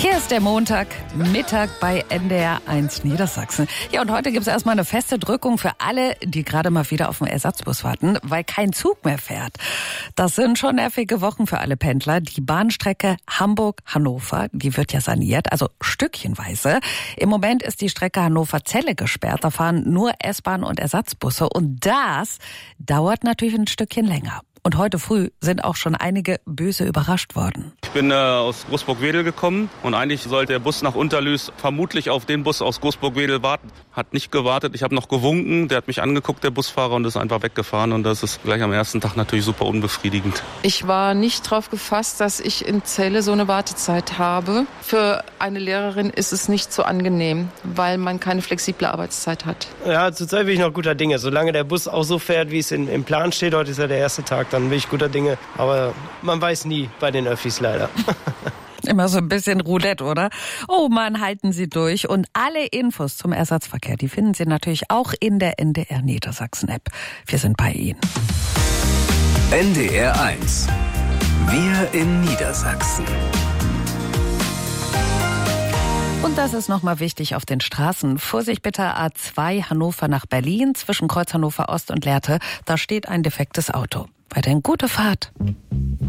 Hier ist der Montagmittag bei NDR 1 Niedersachsen. Ja, und heute gibt es erstmal eine feste Drückung für alle, die gerade mal wieder auf den Ersatzbus warten, weil kein Zug mehr fährt. Das sind schon nervige Wochen für alle Pendler. Die Bahnstrecke Hamburg-Hannover, die wird ja saniert, also stückchenweise. Im Moment ist die Strecke Hannover-Celle gesperrt. Da fahren nur S-Bahn und Ersatzbusse. Und das dauert natürlich ein Stückchen länger. Und heute früh sind auch schon einige böse überrascht worden. Ich bin aus Großburg-Wedel gekommen und eigentlich sollte der Bus nach Unterlüß vermutlich auf den Bus aus Großburg-Wedel warten. Hat nicht gewartet. Ich habe noch gewunken. Der hat mich angeguckt, der Busfahrer, und ist einfach weggefahren. Und das ist gleich am ersten Tag natürlich super unbefriedigend. Ich war nicht darauf gefasst, dass ich in Celle so eine Wartezeit habe. Für eine Lehrerin ist es nicht so angenehm, weil man keine flexible Arbeitszeit hat. Ja, zurzeit bin ich noch guter Dinge. Solange der Bus auch so fährt, wie es im Plan steht, heute ist ja der erste Tag, dann bin ich guter Dinge. Aber man weiß nie bei den Öffis leider. Immer so ein bisschen Roulette, oder? Oh Mann, halten Sie durch. Und alle Infos zum Ersatzverkehr, die finden Sie natürlich auch in der NDR Niedersachsen App. Wir sind bei Ihnen. NDR 1. Wir in Niedersachsen. Und das ist nochmal wichtig auf den Straßen. Vorsicht bitte, A2 Hannover nach Berlin, zwischen Kreuz Hannover Ost und Lehrte. Da steht ein defektes Auto. Weiterhin gute Fahrt.